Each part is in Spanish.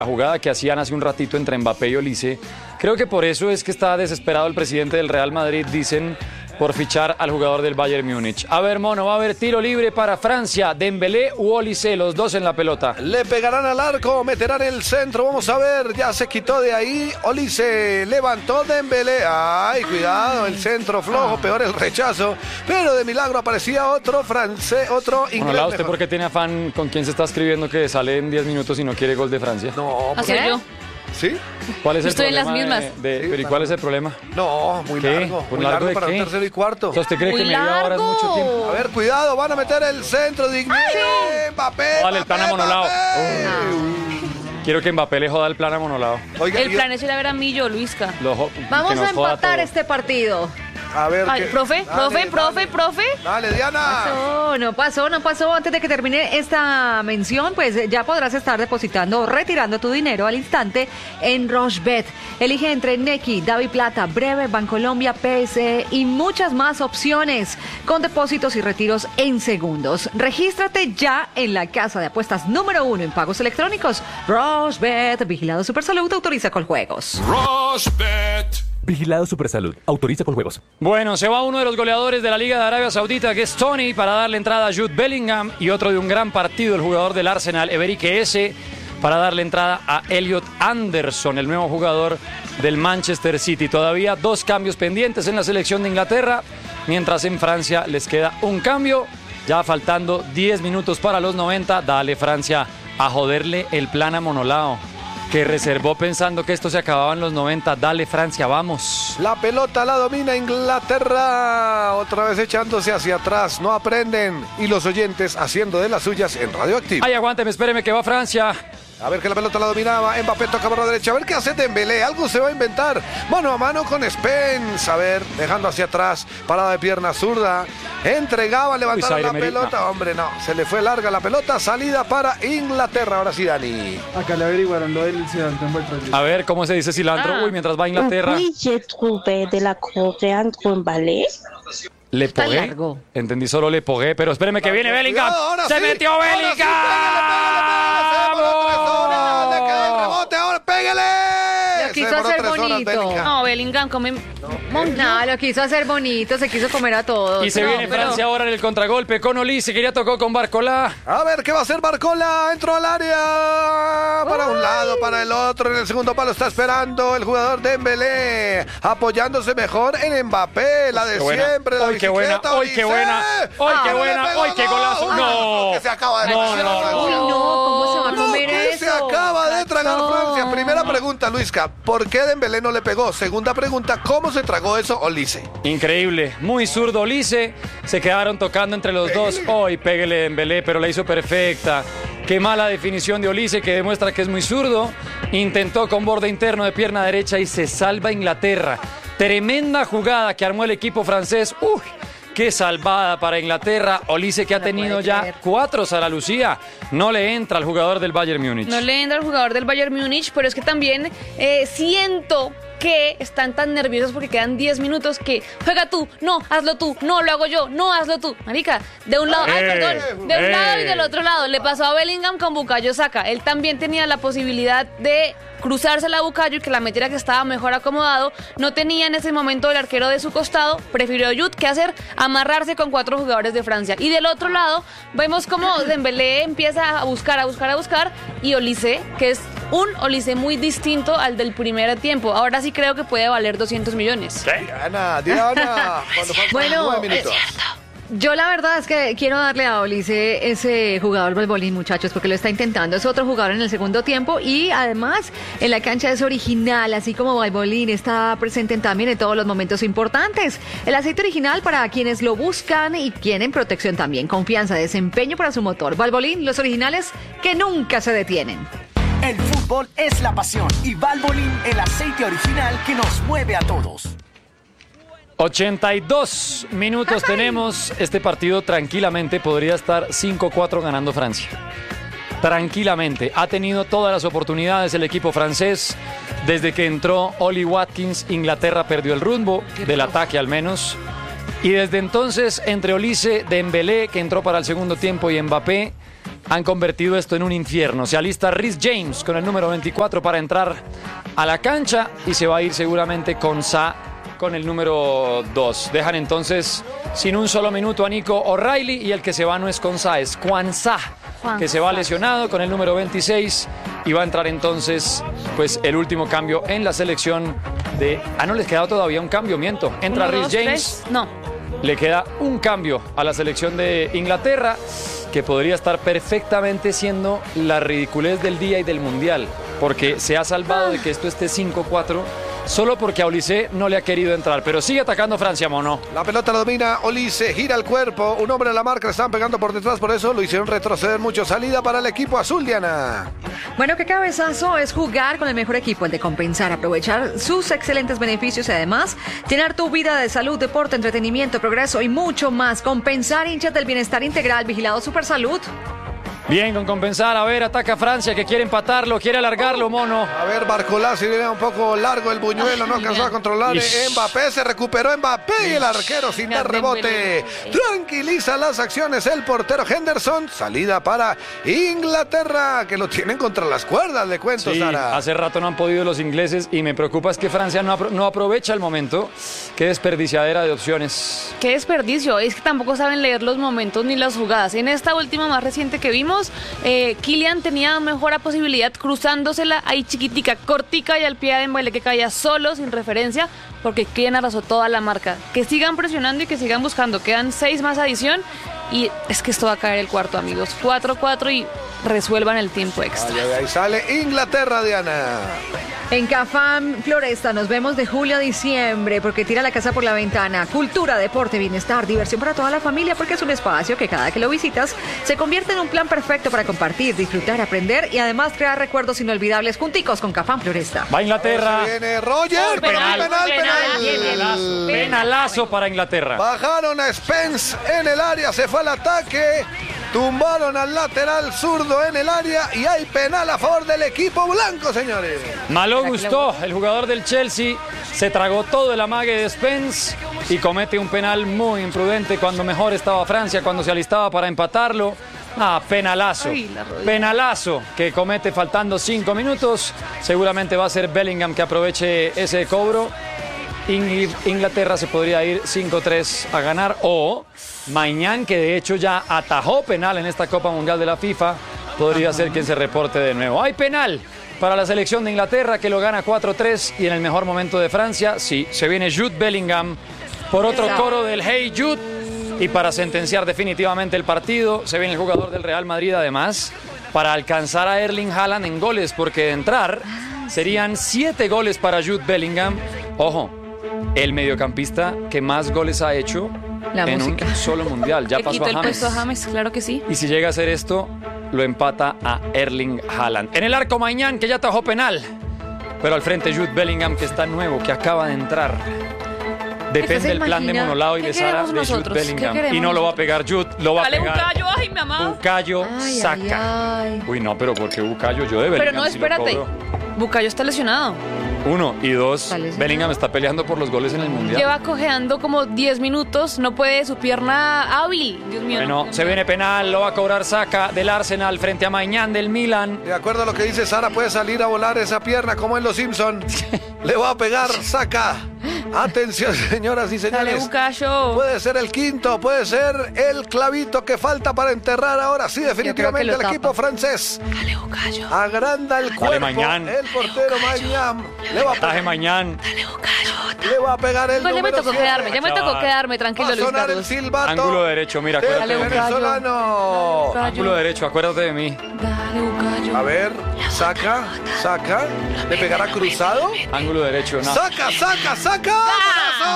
La jugada que hacían hace un ratito entre Mbappé y Olise, creo que por eso es que está desesperado el presidente del Real Madrid, dicen, por fichar al jugador del Bayern Múnich. A ver, Mono, va a haber tiro libre para Francia, Dembélé u Olise, los dos en la pelota. Le pegarán al arco, meterán el centro, vamos a ver, ya se quitó de ahí, Olise levantó Dembélé, ay, cuidado, el centro flojo, peor el rechazo, pero de milagro aparecía otro francés, otro inglés. Bueno, ¿usted por qué tiene afán con quién se está escribiendo que sale en 10 minutos y no quiere gol de Francia? No, ¿Así yo? ¿sí? ¿Cuál es el Estoy en las problema mismas. pero ¿y cuál es el problema? No, muy ¿Qué? largo, ¿Muy muy largo largo de para un qué? tercero y cuarto. O sea, ¿usted cree que Muy media hora es mucho largo. tiempo? A ver, cuidado, van a meter el centro, Dignier, Mbappé, Vale, el plan Mbappé, amonolado. Mbappé. Quiero que Mbappé le joda el plan a Monolao. Oiga, El plan es ir a ver a Millo, Luisca. Vamos a empatar este. este partido. a ver, Ay, ¿qué? profe, Dale, profe. Dale, Diana. No pasó. Antes de que termine esta mención, pues ya podrás estar depositando o retirando tu dinero al instante en Rochebet. Elige entre Nequi, Davi Plata, Breve, Bancolombia, PSE y muchas más opciones con depósitos y retiros en segundos. Regístrate ya en la casa de apuestas número 1 en pagos electrónicos. Rochebet, vigilado Supersalud, autoriza con juegos. Rushbet. Vigilado Supersalud. Autoriza con juegos. Bueno, se va uno de los goleadores de la Liga de Arabia Saudita, que es Tony, para darle entrada a Jude Bellingham, y otro de un gran partido, el jugador del Arsenal, Everike Eze, para darle entrada a Elliot Anderson, el nuevo jugador del Manchester City. Todavía 2 cambios pendientes en la selección de Inglaterra, mientras en Francia les queda un cambio, ya faltando 10 minutos para los 90. Dale, Francia, a joderle el plan a Monolao, que reservó pensando que esto se acababa en los 90. Dale, Francia, vamos. La pelota la domina Inglaterra, otra vez echándose hacia atrás, no aprenden, y los oyentes haciendo de las suyas en Radioactivo. Ay, aguánteme, espéreme que va Francia. A ver que la pelota la dominaba, Mbappé toca por la derecha, a ver qué hace Dembélé, algo se va a inventar, mano a mano con Spence, a ver, dejando hacia atrás, parada de pierna zurda, entregaba, levantaron la pelota, hombre, no, se le fue larga la pelota, salida para Inglaterra, ahora sí, Dani. Acá le averiguaron lo del cilantro envuelto. A ver, ¿cómo se dice cilantro? Uy, mientras va a Inglaterra. J'ai trouvé de la coréenne con ballet. Le Está pogué. largo. Entendí solo le pogué, pero espéreme que viene Bellingham. Cuidado, ahora ¡Se sí, metió ahora sí, Bellingham! le queda el rebote, ahora pégale. Lo quiso hacer bonito. No, Bellingham come... No, lo quiso hacer bonito, se quiso comer a todos. Y se viene pero- Francia ahora en el contragolpe con Olise, que ya tocó con Barcola. A ver qué va a hacer Barcola, entró al área, para un lado, para el otro, en el segundo palo está esperando el jugador Dembélé, apoyándose mejor en Mbappé, la de siempre, la Hoy qué buena, bicicleta, hoy qué buena, hoy qué no le buena, pegó, hoy qué golazo. No, que se acaba de no, tragar no, Francia. Uy, no, ¿cómo se va a No, comer que eso? se acaba de tragar Gastón. Francia. Primera pregunta, Luisca, ¿por qué Dembélé no le pegó? Segunda pregunta, ¿cómo se tragó eso Olise? Increíble, muy zurdo Olise, se quedaron tocando entre los dos. Hoy péguele Dembélé, pero la hizo perfecta. Qué mala definición de Olise, que demuestra que es muy zurdo. Intentó con borde interno de pierna derecha y se salva Inglaterra. Tremenda jugada que armó el equipo francés. ¡Uy! Qué salvada para Inglaterra. Olise, que ha tenido puede ya creer. 4, Sara Lucía. No le entra al jugador del Bayern Múnich. No le entra al jugador del Bayern Múnich, pero es que también siento que están tan nerviosos porque quedan 10 minutos que juega tú, no, hazlo tú, no, lo hago yo, no, hazlo tú. Marica, de un lado, ay, perdón, de un lado y del otro lado. Le pasó a Bellingham con Bukayo Saka. Él también tenía la posibilidad de cruzársela a Bukayo y que la metiera, que estaba mejor acomodado. No tenía en ese momento el arquero de su costado. Prefirió Jude que hacer amarrarse con 4 jugadores de Francia. Y del otro lado vemos cómo Dembélé empieza a buscar y Olise, que es un Olise muy distinto al del primer tiempo. Ahora sí creo que puede valer 200 millones. Diana, cuando faltan Bueno, 9 minutos. Yo la verdad es que quiero darle a Olise ese jugador Balbolín, muchachos, porque lo está intentando. Es otro jugador en el segundo tiempo y además en la cancha es original, así como Balbolín está presente también en todos los momentos importantes. El aceite original para quienes lo buscan y quieren protección también, confianza, desempeño para su motor. Balbolín, los originales que nunca se detienen. El fútbol es la pasión y Valvoline, el aceite original que nos mueve a todos. 82 minutos tenemos. Este partido tranquilamente podría estar 5-4 ganando Francia. Tranquilamente. Ha tenido todas las oportunidades el equipo francés. Desde que entró Oli Watkins, Inglaterra perdió el rumbo, del ataque al menos. Y desde entonces, entre Olise, Dembélé, que entró para el segundo tiempo, y Mbappé, han convertido esto en un infierno. Se alista Reece James con el número 24 para entrar a la cancha y se va a ir seguramente con Sa con el número 2. Dejan entonces sin un solo minuto a Nico O'Reilly y el que se va no es con Sa, es Kwanzaa, que se va lesionado con el número 26 y va a entrar entonces pues el último cambio en la selección de... no les queda todavía un cambio, miento. Entra Reece James. No. Le queda un cambio a la selección de Inglaterra que podría estar perfectamente siendo la ridiculez del día y del mundial, porque se ha salvado de que esto esté 5-4 solo porque a Olise no le ha querido entrar, pero sigue atacando Francia, mono. La pelota la domina Olise, gira el cuerpo, un hombre en la marca, le están pegando por detrás, por eso lo hicieron retroceder mucho. Salida para el equipo azul, Diana. Bueno, qué cabezazo es jugar con el mejor equipo, el de compensar, aprovechar sus excelentes beneficios y además llenar tu vida de salud, deporte, entretenimiento, progreso y mucho más. Compensar, hinchas del bienestar integral, vigilado Supersalud. Bien, con compensar. A ver, ataca Francia que quiere empatarlo, quiere alargarlo, mono. A ver, Barcolá, si viene un poco largo el buñuelo, no alcanzó a controlar. Mbappé, se recuperó Mbappé y el arquero sin dar rebote. Tranquiliza las acciones el portero Henderson. Salida para Inglaterra, que lo tienen contra las cuerdas, le cuento, sí, Sara. Hace rato no han podido los ingleses y me preocupa es que Francia no aprovecha el momento. Qué desperdiciadera de opciones. Qué desperdicio, es que tampoco saben leer los momentos ni las jugadas. En esta última más reciente que vimos, Kylian tenía mejor posibilidad cruzándosela ahí chiquitica, cortica y al pie de Dembélé que caía solo, sin referencia, porque Kylian arrasó toda la marca. Que sigan presionando y que sigan buscando. Quedan 6 más adición y es que esto va a caer el cuarto, amigos. 4-4 y resuelvan el tiempo extra. Ahí sale Inglaterra, Diana. En Cafam Floresta nos vemos de julio a diciembre porque tira la casa por la ventana. Cultura, deporte, bienestar, diversión para toda la familia porque es un espacio que cada que lo visitas se convierte en un plan perfecto para compartir, disfrutar, aprender y además crear recuerdos inolvidables junticos con Cafam Floresta. Va Inglaterra. Viene Roger, penal. Penalazo para Inglaterra. Bajaron a Spence en el área, se fue al ataque. Tumbaron al lateral zurdo en el área y hay penal a favor del equipo blanco, señores. Malo Gusto, el jugador del Chelsea, se tragó todo el amague de Spence y comete un penal muy imprudente cuando mejor estaba Francia, cuando se alistaba para empatarlo. Penalazo. Penalazo que comete faltando 5 minutos. Seguramente va a ser Bellingham que aproveche ese cobro. Inglaterra se podría ir 5-3 a ganar o Maignan, que de hecho ya atajó penal en esta Copa Mundial de la FIFA, podría ser quien se reporte de nuevo. Hay penal para la selección de Inglaterra que lo gana 4-3 y en el mejor momento de Francia, sí, se viene Jude Bellingham por otro coro del Hey Jude y para sentenciar definitivamente el partido se viene el jugador del Real Madrid además para alcanzar a Erling Haaland en goles porque de entrar serían 7 goles para Jude Bellingham. Ojo, el mediocampista que más goles ha hecho en un solo mundial. Ya pasó a James, claro que sí. Y si llega a hacer esto, lo empata a Erling Haaland. En el arco Maignan, que ya atajó penal. Pero al frente Jude Bellingham, que está nuevo, que acaba de entrar. Depende del plan de Monolao y de Sara de Jude Bellingham. Y no lo va a pegar Jude, lo va a pegar. Bucayo, ay, mi amado. Bucayo saca. Uy, no, pero porque Bucayo yo de Bellingham. Pero no, espérate. Bucayo está lesionado. 1 y 2, Bellingham está peleando por los goles en el Mundial. Lleva cojeando como 10 minutos, no puede su pierna hábil. Dios mío. Bueno, se viene penal, lo va a cobrar Saka del Arsenal frente a Maignan del Milan. De acuerdo a lo que dice Sara, puede salir a volar esa pierna como en Los Simpson. Le va a pegar Saka. Atención, señoras y señores. Dale, Bucayo. Puede ser el quinto, puede ser el clavito que falta para enterrar ahora sí definitivamente el equipo francés. Dale, Bucayo. Agranda el cuerpo. Maignan. El portero Maignan. Le va a pegar. Maignan. Dale, Bucayo. Le va a pegar el ya me tocó 7. quedarme, ya me tocó quedarme, tranquilo, Va a Luis sonar Carlos. el silbato. Ángulo derecho, mira, acuérdate del de mí. venezolano. Ángulo derecho, acuérdate de mí. Dale, Bucayo. A ver, saca. ¿Le pegará cruzado? Ángulo derecho, no. ¡Saca! ¡Golazo!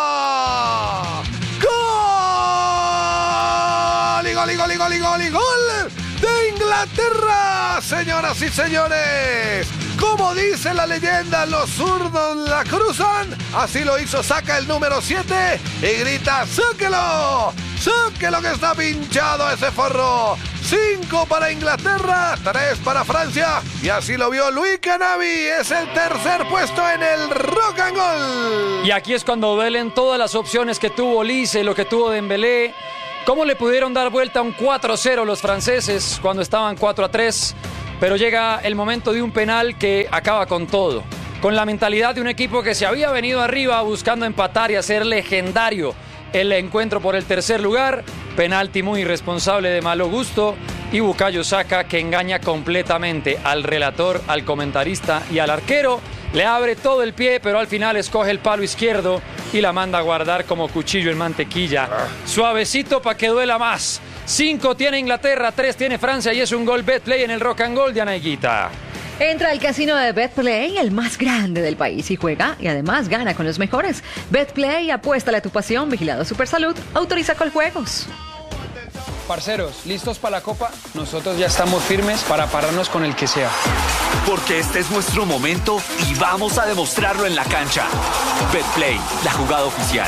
¡Gol! ¡De Inglaterra! Señoras y señores, como dice la leyenda, los zurdos la cruzan. Así lo hizo Saka, el número 7, y grita: ¡sáquelo! ¡Sáquelo que está pinchado ese forro! 5 para Inglaterra, 3 para Francia. Y así lo vio Luis Canavi. Es el tercer puesto en el Rock and Roll. Y aquí es cuando duelen todas las opciones que tuvo Olise, lo que tuvo Dembélé. ¿Cómo le pudieron dar vuelta a un 4-0 los franceses cuando estaban 4-3? Pero llega el momento de un penal que acaba con todo. Con la mentalidad de un equipo que se había venido arriba buscando empatar y hacer legendario el encuentro por el tercer lugar. Penalti muy irresponsable de malo gusto. Y Bukayo Saka, que engaña completamente al relator, al comentarista y al arquero. Le abre todo el pie, pero al final escoge el palo izquierdo y la manda a guardar como cuchillo en mantequilla. Suavecito para que duela más. 5 tiene Inglaterra, 3 tiene Francia y es un gol Betplay en el Rock and Gold de Ana Higuita. Entra al casino de Betplay, el más grande del país, y juega y además gana con los mejores. Betplay, apuéstale a tu pasión, vigilado Supersalud, autoriza Coljuegos. Parceros, ¿listos para la Copa? Nosotros ya estamos firmes para pararnos con el que sea. Porque este es nuestro momento y vamos a demostrarlo en la cancha. Betplay, la jugada oficial.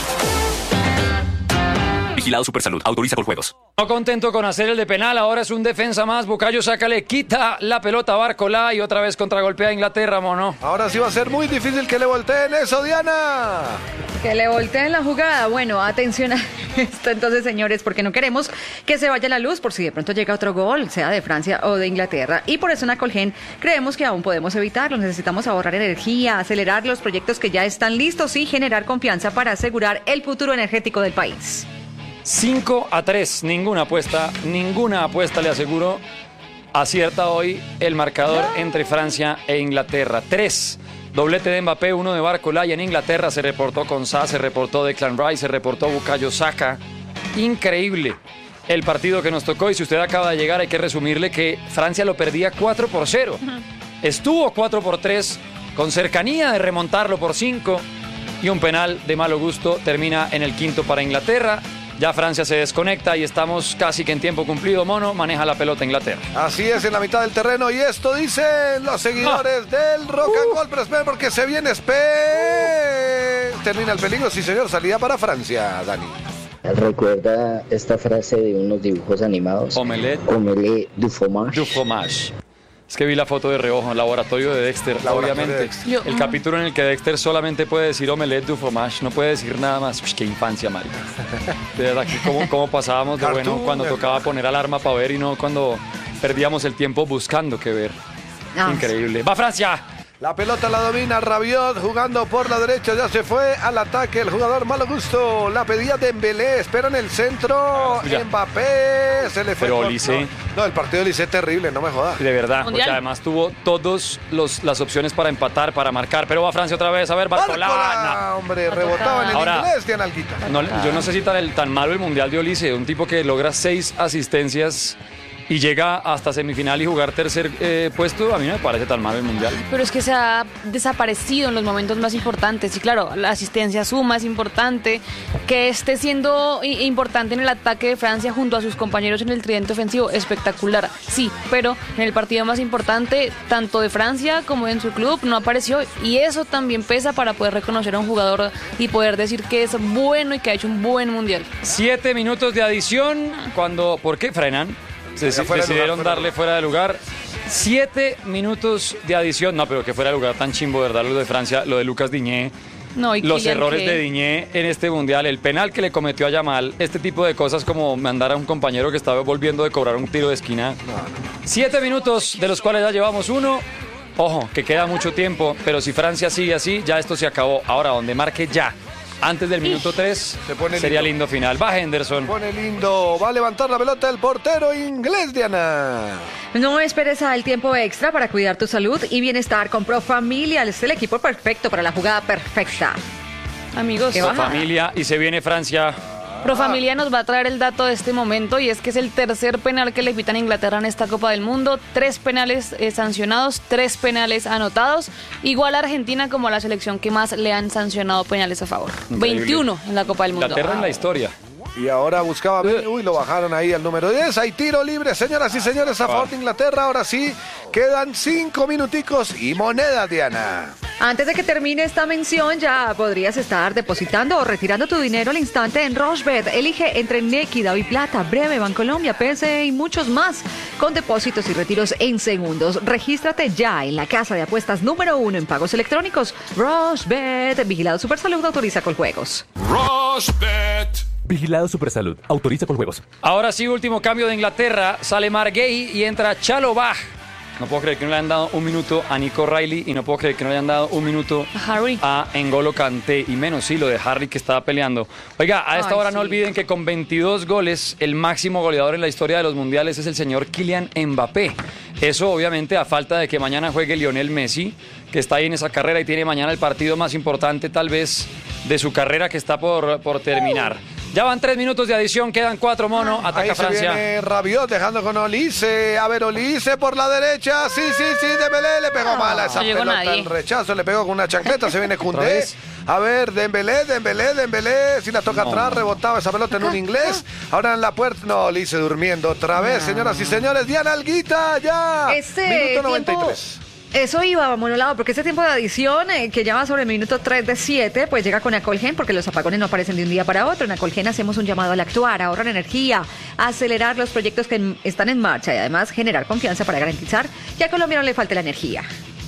Vigilado Supersalud, autoriza Coljuegos. No contento con hacer el de penal, ahora es un defensa más. Bukayo Saka le quita la pelota a Barcola y otra vez contragolpea a Inglaterra, mono. Ahora sí va a ser muy difícil que le volteen eso, Diana. Que le volteen la jugada. Bueno, atención a esto entonces, señores, porque no queremos que se vaya la luz por si de pronto llega otro gol, sea de Francia o de Inglaterra. Y por eso en Acolgen creemos que aún podemos evitarlo. Necesitamos ahorrar energía, acelerar los proyectos que ya están listos y generar confianza para asegurar el futuro energético del país. 5-3, ninguna apuesta le aseguro. Acierta hoy el marcador entre Francia e Inglaterra. 3, doblete de Mbappé, 1 de Barcola, y en Inglaterra se reportó Konsa, se reportó Declan Rice, se reportó Bukayo Saka. Increíble el partido que nos tocó, y si usted acaba de llegar hay que resumirle que Francia lo perdía 4-0. Estuvo 4-3, con cercanía de remontarlo por 5, y un penal de malo gusto termina en el quinto para Inglaterra. Ya Francia se desconecta y estamos casi que en tiempo cumplido, mono. Maneja la pelota Inglaterra. Así es, en la mitad del terreno. Y esto dicen los seguidores del Rock and Gold. Pero esperen, porque se viene termina el peligro, sí señor. Salida para Francia, Dani. ¿Recuerda esta frase de unos dibujos animados? Omelette du fromage. Du fromage. Es que vi la foto de reojo, el laboratorio de Dexter. Obviamente, el capítulo en el que Dexter solamente puede decir omelette du fromage, no puede decir nada más. Uy, qué infancia, marica. De verdad que cómo pasábamos de bueno cuando tocaba poner alarma para ver y no cuando perdíamos el tiempo buscando qué ver. Increíble. ¡Va Francia! La pelota la domina Rabiot, jugando por la derecha, ya se fue al ataque el jugador malo gusto, la pedía Dembélé, espera en el centro, Mbappé, se le fue. Pero Olise. No, el partido de Olise es terrible, no me jodas. De verdad, porque además tuvo todas las opciones para empatar, para marcar, pero va Francia otra vez, a ver, Barcola. Hombre, rebotaba en el inglés, Diana Alguita. Yo no sé si tan malo el Mundial de Olise, un tipo que logra 6 asistencias y llega hasta semifinal y jugar tercer puesto, a mí no me parece tan mal el Mundial. Pero es que se ha desaparecido en los momentos más importantes. Y claro, la asistencia suma, es importante. Que esté siendo importante en el ataque de Francia junto a sus compañeros en el tridente ofensivo, espectacular. Sí, pero en el partido más importante, tanto de Francia como en su club, no apareció. Y eso también pesa para poder reconocer a un jugador y poder decir que es bueno y que ha hecho un buen Mundial. 7 minutos de adición, ¿por qué frenan? Decidieron darle fuera de lugar. 7 minutos de adición. No, pero que fuera de lugar tan chimbo, ¿verdad? Lo de Francia, lo de Lucas Digne. No, y los errores de Digne en este Mundial, el penal que le cometió a Yamal, este tipo de cosas como mandar a un compañero que estaba volviendo de cobrar un tiro de esquina. 7 minutos, de los cuales ya llevamos 1. Ojo, que queda mucho tiempo, pero si Francia sigue así, ya esto se acabó. Ahora, donde marque ya antes del minuto 3, sería lindo final. Va Henderson. Pone lindo. Va a levantar la pelota el portero inglés, Diana. No esperes al tiempo extra para cuidar tu salud y bienestar con Profamilia. Es el equipo perfecto para la jugada perfecta. Amigos, Profamilia, y se viene Francia. Profamilia nos va a traer el dato de este momento, y es que es el tercer penal que le pitan a Inglaterra en esta Copa del Mundo. 3 penales sancionados, 3 penales anotados. Igual a Argentina como a la selección que más le han sancionado penales a favor. Increíble. 21 en la Copa del Mundo. Inglaterra en la historia. Y ahora buscaba... Uy, lo bajaron ahí al número 10. Hay tiro libre, señoras y señores, a favor de Inglaterra. Ahora sí, quedan 5 minuticos y moneda, Diana. Antes de que termine esta mención, ya podrías estar depositando o retirando tu dinero al instante en RocheBet. Elige entre Nequi, Davi Plata, Breve, Bancolombia, PSE y muchos más, con depósitos y retiros en segundos. Regístrate ya en la casa de apuestas número 1 en pagos electrónicos. RocheBet, vigilado Supersalud, autoriza Coljuegos. RocheBet. Vigilado Supersalud. Autoriza con juegos. Ahora sí, último cambio de Inglaterra. Sale Margay y entra Chalobah. No puedo creer que no le hayan dado un minuto a Nico Riley y no puedo creer que no le hayan dado un minuto a N'Golo Kanté, y menos sí lo de Harry que estaba peleando. Oiga, a esta hora no olviden que con 22 goles el máximo goleador en la historia de los mundiales es el señor Kylian Mbappé. Eso obviamente a falta de que mañana juegue Lionel Messi, que está ahí en esa carrera y tiene mañana el partido más importante tal vez de su carrera, que está por terminar. Ya van 3 minutos de adición, quedan 4, Mono, ataca ahí Francia. Se viene Rabiot dejando con Olise. A ver, Olise por la derecha. Sí, Dembélé le pegó mal a esa pelota. El rechazo le pegó con una chancleta. Se viene Koundé. A ver, Dembélé. Si la toca atrás, rebotaba esa pelota en un inglés. Ahora en la puerta. No, Olise durmiendo otra vez, señoras y señores. Diana Alguita, ya. Minuto 93. Eso iba, Monolado, porque ese tiempo de adición, que ya va sobre el minuto 3 de 7, pues llega con Acolgen, porque los apagones no aparecen de un día para otro. En Acolgen hacemos un llamado al actuar, ahorrar energía, acelerar los proyectos que están en marcha y además generar confianza para garantizar que a Colombia no le falte la energía.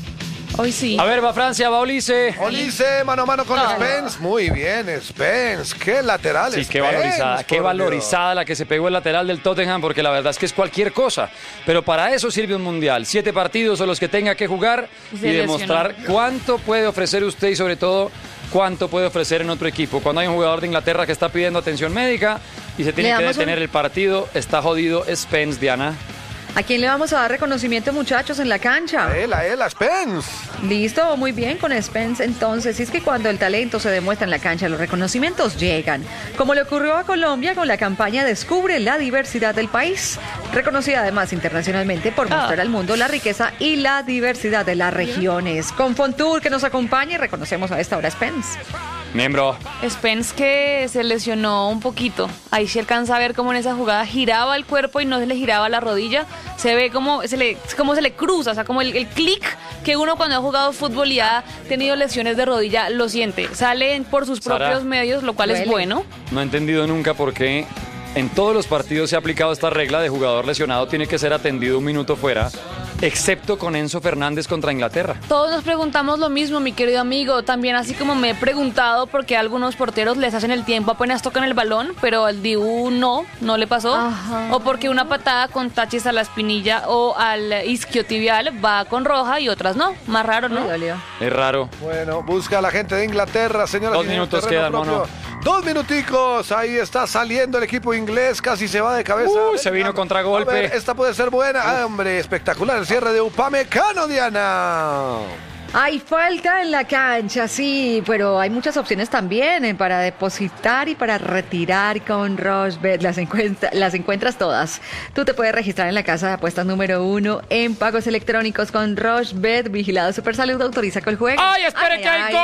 Hoy sí. A ver, va Francia, va Olise. Olise, mano a mano con Spence. Muy bien, Spence. Qué lateral, sí, Spence, qué valorizada la que se pegó el lateral del Tottenham, porque la verdad es que es cualquier cosa. Pero para eso sirve un mundial. 7 partidos son los que tenga que jugar y demostrar cuánto puede ofrecer usted y sobre todo cuánto puede ofrecer en otro equipo. Cuando hay un jugador de Inglaterra que está pidiendo atención médica y se tiene que detener el partido, está jodido Spence, Diana. ¿A quién le vamos a dar reconocimiento, muchachos, en la cancha? A él, a Spence. Listo, muy bien con Spence. Entonces, es que cuando el talento se demuestra en la cancha, los reconocimientos llegan. Como le ocurrió a Colombia con la campaña Descubre la diversidad del país, reconocida además internacionalmente por mostrar al mundo la riqueza y la diversidad de las regiones. Con Fontour que nos acompaña y reconocemos a esta hora a Spence. Miembro. Spence que se lesionó un poquito. Ahí se alcanza a ver cómo en esa jugada giraba el cuerpo y no se le giraba la rodilla. Se ve cómo se le cruza, o sea, como el clic que uno cuando ha jugado fútbol y ha tenido lesiones de rodilla lo siente. Sale por sus propios medios, lo cual es bueno. No he entendido nunca por qué en todos los partidos se ha aplicado esta regla de jugador lesionado tiene que ser atendido un minuto fuera, excepto con Enzo Fernández contra Inglaterra. Todos nos preguntamos lo mismo, mi querido amigo. También así como me he preguntado por qué algunos porteros les hacen el tiempo apenas tocan el balón, pero al Dibu no le pasó. Ajá. O porque una patada con taches a la espinilla o al isquiotibial va con roja y otras no. Más raro, ¿no? Es raro. Bueno, busca a la gente de Inglaterra, señoras. 2 minutos quedan, Mono. 2 minuticos, ahí está saliendo el equipo inglés, casi se va de cabeza. Se vino contragolpe. A ver, esta puede ser buena. Hombre, espectacular el cierre de Upamecano, Diana. Hay falta en la cancha, sí, pero hay muchas opciones también para depositar y para retirar con Rochebet. Las encuentras todas. Tú te puedes registrar en la casa de apuestas número 1 en pagos electrónicos con Rochebet. Vigilado Supersalud, autoriza con el juego. ¡Ay, espere que hay gol!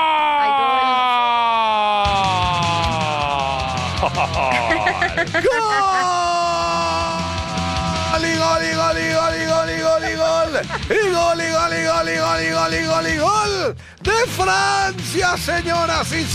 ¡Gol! ¡Gol! ¡De Francia, señoras y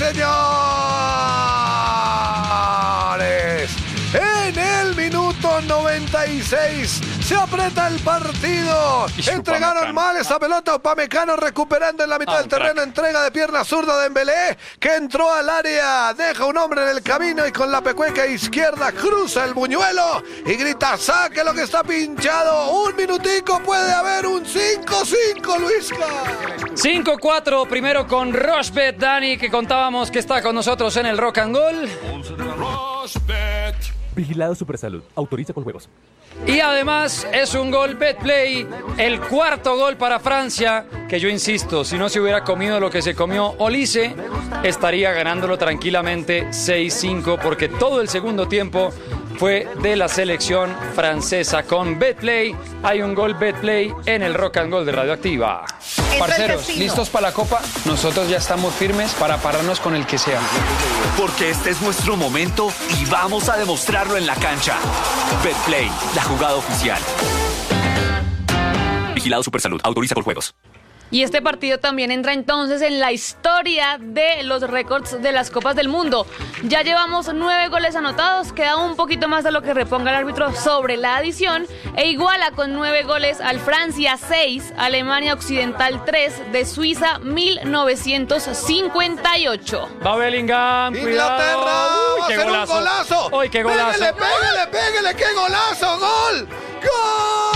señores! En el minuto 96 se aprieta el partido. Entregaron mal esa pelota. Upamecano recuperando en la mitad del terreno. Entrega de pierna zurda de Dembélé, que entró al área. Deja un hombre en el camino y con la pecueca izquierda cruza el buñuelo y grita: saque lo que está pinchado. Un minutico, puede haber un 5-5, Luisca. 5-4, primero con Rochebet, Dani, que contábamos que está con nosotros en el Rock and Goal. Vigilado Supersalud. Autoriza con juegos. Y además es un gol Betplay, el 4º gol para Francia, que yo insisto, si no se hubiera comido lo que se comió Olise, estaría ganándolo tranquilamente 6-5, porque todo el segundo tiempo fue de la selección francesa. Con Betplay hay un gol Betplay en el Rock and Goal de Radioactiva. Parceros, ¿listos para la Copa? Nosotros ya estamos firmes para pararnos con el que sea. Porque este es nuestro momento y vamos a demostrarlo en la cancha. Betplay, la jugada oficial. Vigilado Supersalud, autoriza con juegos. Y este partido también entra entonces en la historia de los récords de las Copas del Mundo. Ya llevamos 9 goles anotados, queda un poquito más de lo que reponga el árbitro sobre la adición e iguala con 9 goles al Francia 6, Alemania Occidental 3 de Suiza 1958. Va Bellingham, Inglaterra cuidado. va a hacer un golazo. ¡Uy, qué golazo! Pégale, qué golazo, gol. ¡Gol!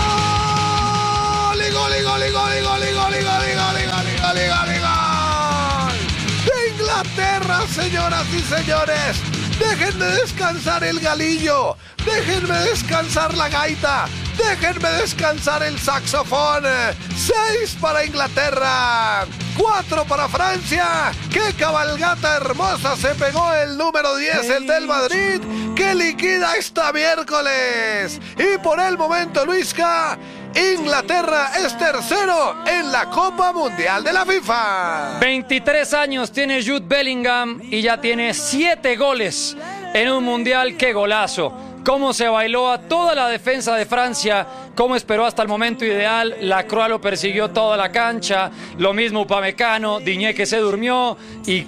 De Inglaterra, señoras y señores. Déjenme descansar el galillo. Déjenme descansar la gaita. Déjenme descansar el saxofón. 6 para Inglaterra, 4 para Francia. ¡Qué cabalgata hermosa se pegó el número 10, el del Madrid, que liquida esta miércoles! Y por el momento, Luisca, Inglaterra es tercero en la Copa Mundial de la FIFA. 23 años tiene Jude Bellingham y ya tiene 7 goles en un Mundial. ¡Qué golazo! Cómo se bailó a toda la defensa de Francia, cómo esperó hasta el momento ideal. La Croix lo persiguió toda la cancha, lo mismo Upamecano, Digne que se durmió y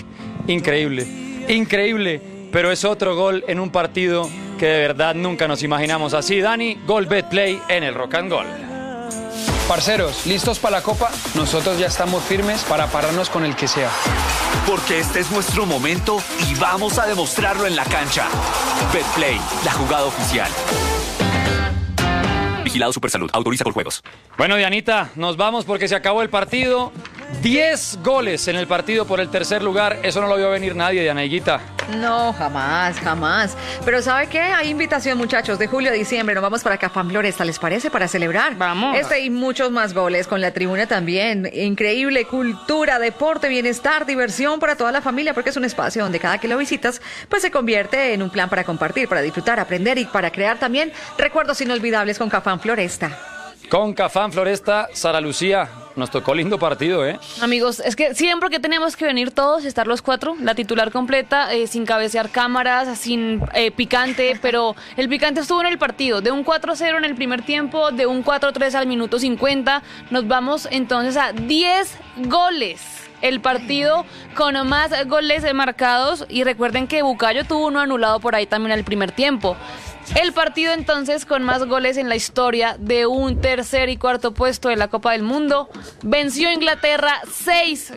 increíble, pero es otro gol en un partido que de verdad nunca nos imaginamos así. Dani, gol Betplay en el Rock and Gold. Parceros, ¿listos para la Copa? Nosotros ya estamos firmes para pararnos con el que sea. Porque este es nuestro momento y vamos a demostrarlo en la cancha. Betplay, la jugada oficial. Vigilado Supersalud, autoriza con juegos. Bueno, Dianita, nos vamos porque se acabó el partido. 10 goles en el partido por el tercer lugar. Eso no lo vio venir nadie, Dianaiguita. No, jamás. Pero ¿sabe qué? Hay invitación, muchachos, de julio a diciembre. Nos vamos para Cafán Floresta, ¿les parece? Para celebrar. Vamos. Y muchos más goles con la tribuna también. Increíble cultura, deporte, bienestar, diversión para toda la familia, porque es un espacio donde cada que lo visitas, pues se convierte en un plan para compartir, para disfrutar, aprender y para crear también recuerdos inolvidables con Cafán Floresta. Con Cafán Floresta, Sara Lucía, nos tocó lindo partido, ¿eh? Amigos, es que siempre que tenemos que venir todos, estar los 4, la titular completa, sin cabecear cámaras, sin picante, pero el picante estuvo en el partido, de un 4-0 en el primer tiempo, de un 4-3 al minuto 50, nos vamos entonces a 10 goles. El partido con más goles marcados, y recuerden que Bucayo tuvo uno anulado por ahí también al primer tiempo. El partido entonces con más goles en la historia de un tercer y cuarto puesto de la Copa del Mundo. Venció Inglaterra 6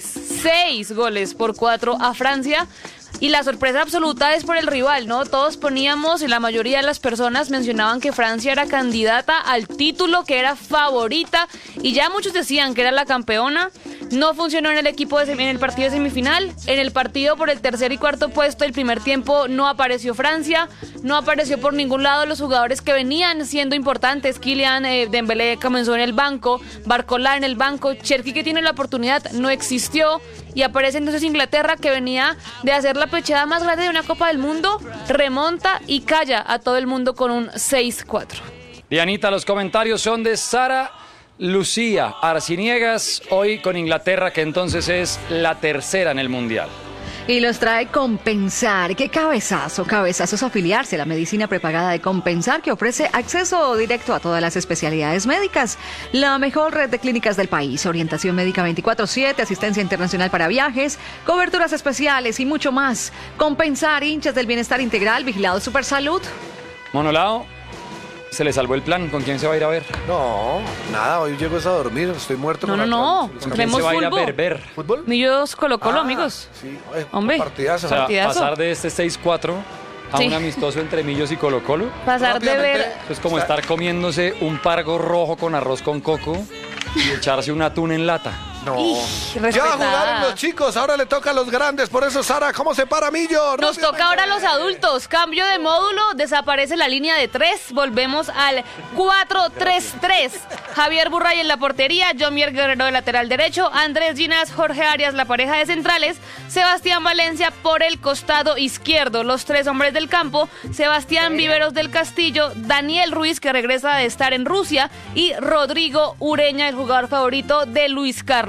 goles por 4 a Francia. Y la sorpresa absoluta es por el rival, ¿no? Todos poníamos, y la mayoría de las personas mencionaban que Francia era candidata al título, que era favorita, y ya muchos decían que era la campeona. No funcionó en el en el partido de semifinal. En el partido por el tercer y cuarto puesto, el primer tiempo no apareció Francia, no apareció por ningún lado los jugadores que venían siendo importantes. Kylian Dembélé comenzó en el banco, Barcola en el banco, Cherki, que tiene la oportunidad, no existió. Y aparece entonces Inglaterra, que venía de hacer la pechada más grande de una Copa del Mundo, remonta y calla a todo el mundo con un 6-4. Dianita, los comentarios son de Sara Lucía Arciniegas, hoy con Inglaterra, que entonces es la tercera en el Mundial. Y los trae Compensar. ¡Qué cabezazo! Cabezazo es afiliarse a la medicina prepagada de Compensar, que ofrece acceso directo a todas las especialidades médicas. La mejor red de clínicas del país. Orientación médica 24/7, asistencia internacional para viajes, coberturas especiales y mucho más. Compensar, hinchas del bienestar integral, vigilado Supersalud. Monolao, ¿se le salvó el plan? ¿Con quién se va a ir a ver? No, nada, hoy llego a dormir, estoy muerto. No. ¿Con quién se va a ir a ver? ¿Fútbol? Millos Colo-Colo, amigos. Sí, hombre. Partidazo. O sea, Partidazo. pasar de este 6-4 a Sí. un amistoso entre Millos y Colo-Colo. Pasar de ver... Es como estar comiéndose un pargo rojo con arroz con coco y echarse un atún en lata. No. Ya respetada. jugaron los chicos, ahora le toca a los grandes. Por eso, Sara, ¿cómo se para Millo? Nos toca ahora a los adultos. Cambio de módulo, desaparece la línea de 3. Volvemos al 4-3-3. Javier Burray en la portería, Jomier Guerrero de lateral derecho, Andrés Ginás, Jorge Arias, la pareja de centrales, Sebastián Valencia por el costado izquierdo. Los 3 hombres del campo, Sebastián Viveros del Castillo, Daniel Ruiz, que regresa de estar en Rusia, y Rodrigo Ureña, el jugador favorito de Luis Carlos.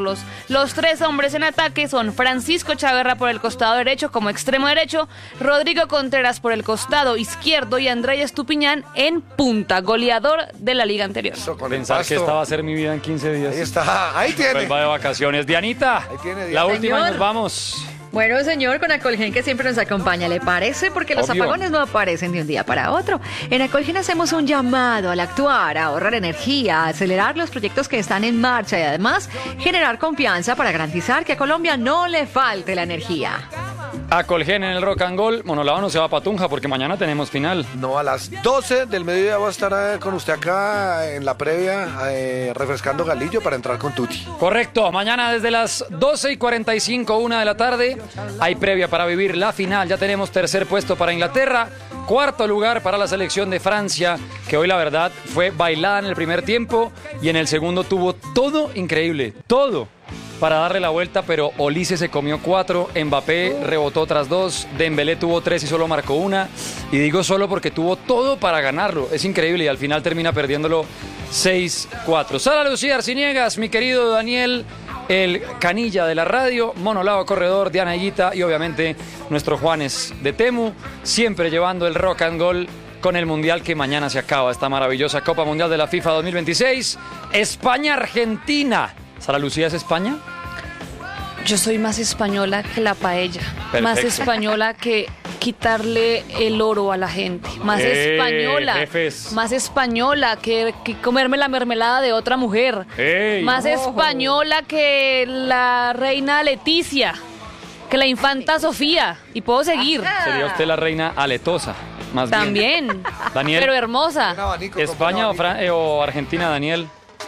Carlos. Los 3 hombres en ataque son Francisco Chaverra por el costado derecho como extremo derecho, Rodrigo Contreras por el costado izquierdo y Andrés Estupiñán en punta, goleador de la liga anterior. Pensar que esta va a ser mi vida en 15 días. Ahí está, ahí tiene. Vuelva de vacaciones. Dianita, Ahí tiene, la Diana. última y Señor. nos vamos. Bueno, señor, con Acolgen que siempre nos acompaña, ¿le parece? Porque los Obvio. apagones no aparecen de un día para otro. En Acolgen hacemos un llamado al actuar, a ahorrar energía, a acelerar los proyectos que están en marcha y además generar confianza para garantizar que a Colombia no le falte la energía. A Colgen en el Rock and Roll. Monolao no se va para Tunja porque mañana tenemos final. No, a las 12 del mediodía voy a estar con usted acá en la previa, refrescando Galillo para entrar con Tuti. Correcto, mañana desde las 12:45, 1 de la tarde, hay previa para vivir la final. Ya tenemos tercer puesto para Inglaterra, cuarto lugar para la selección de Francia, que hoy la verdad fue bailada en el primer tiempo y en el segundo tuvo todo increíble, todo para darle la vuelta, pero Olise se comió 4, Mbappé rebotó otras 2, Dembélé tuvo 3 y solo marcó 1. Y digo solo porque tuvo todo para ganarlo. Es increíble y al final termina perdiéndolo 6-4. Sara Lucía Arciniegas, mi querido Daniel, el canilla de la radio, Monolao Corredor, Diana Higuita y obviamente nuestro Juanes de Temu, siempre llevando el rock and roll con el Mundial que mañana se acaba, esta maravillosa Copa Mundial de la FIFA 2026. España-Argentina. ¿Sara Lucía es España? Yo soy más española que la paella, más Perfecto. española que quitarle el oro a la gente, más española, jefes. más española que comerme la mermelada de otra mujer, ¡Ey! más española que la reina Leticia, que la infanta Sofía, y puedo seguir. Sería usted la reina aletosa, más bien. También, Daniel. pero hermosa. ¿España o Argentina, Daniel?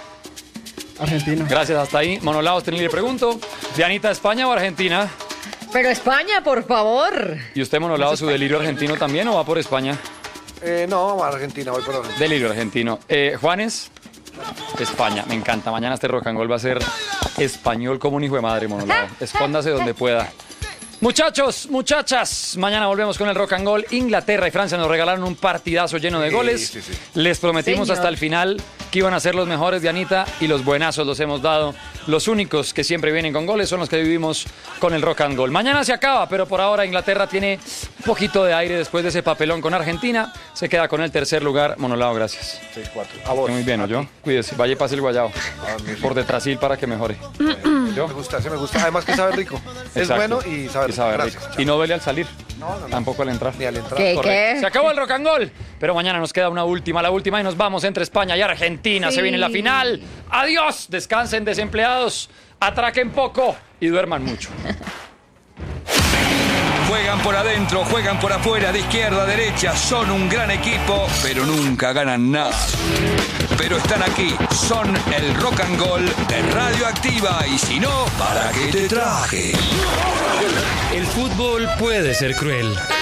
Argentina. Gracias, hasta ahí. Monolao, usted ni le pregunto. Dianita, ¿España o Argentina? Pero España, por favor. ¿Y usted, Monolao, su delirio argentino también o va por España? No, vamos a Argentina, voy por Argentina. Delirio argentino. Juanes, España, me encanta. Mañana este rock and roll va a ser español como un hijo de madre, Monolao. Escóndase donde pueda. Muchachos, muchachas, mañana volvemos con el rock and roll. Inglaterra y Francia nos regalaron un partidazo lleno de goles. Sí. Les prometimos Señor. hasta el final que iban a ser los mejores, Dianita, y los buenazos los hemos dado. Los únicos que siempre vienen con goles son los que vivimos con el rock and roll. Mañana se acaba, pero por ahora Inglaterra tiene un poquito de aire después de ese papelón con Argentina. Se queda con el tercer lugar. Monolao, gracias. 6-4. A vos. Muy bien, ¿oyó? Cuídese, vaya y pase el guayao. Por detrasil para que mejore. ¿Yo? Me gusta, sí me gusta. Además que sabe rico. Es Exacto. bueno y sabe rico. Rico. Gracias. Y no duele al salir. No. Tampoco al entrar. Ni al entrar. ¿Qué? Correcto. Se acabó el rock and roll, pero mañana nos queda la última y nos vamos entre España y Argentina. Sí. Se viene la final. Adiós, descansen desempleados, atraquen poco y duerman mucho. Juegan por adentro, juegan por afuera, de izquierda a derecha, son un gran equipo, pero nunca ganan nada. Pero están aquí, son el rock and roll de Radioactiva, y si no, ¿para qué te traje? El fútbol puede ser cruel.